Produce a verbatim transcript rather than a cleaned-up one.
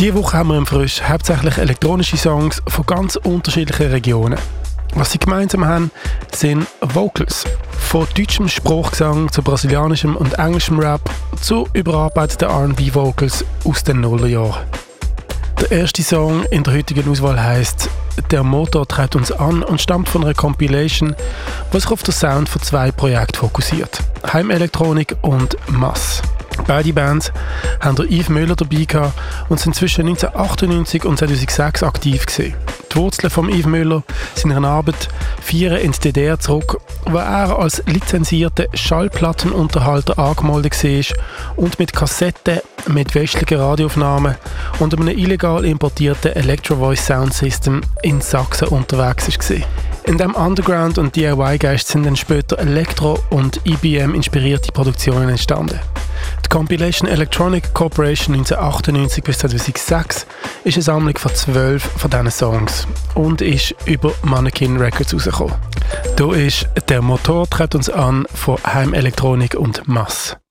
Diese Woche haben wir im Frisch hauptsächlich elektronische Songs von ganz unterschiedlichen Regionen. Was sie gemeinsam haben, sind Vocals. Von deutschem Sprachgesang zu brasilianischem und englischem Rap zu überarbeiteten R and B-Vocals aus den Nullerjahren. Der erste Song in der heutigen Auswahl heisst «Der Motor treibt uns an» und stammt von einer Compilation, die sich auf den Sound von zwei Projekten fokussiert: Heimelektronik und Mass. Beide Bands haben der Yves Müller dabei gehabt und sind zwischen neunzehnhundertachtundneunzig und zweitausendsechs aktiv gewesen. Die Wurzeln von Yves Müller, seiner Arbeit, feiern ins D D R zurück, wo er als lizenzierter Schallplattenunterhalter angemeldet war und mit Kassetten, mit westlichen Radioaufnahmen und einem illegal importierten Electro-Voice Sound System in Sachsen unterwegs war. In diesem Underground- und D I Y-Geist sind dann später Elektro- und I B M-inspirierte Produktionen entstanden. Die Compilation Electronic Corporation neunzehnhundertachtundneunzig bis zweitausendsechs ist eine Sammlung von zwölf von diesen Songs und ist über Mannequin Records rausgekommen. Hier ist «Der Motor treibt uns an» von Heimelektronik und Mass.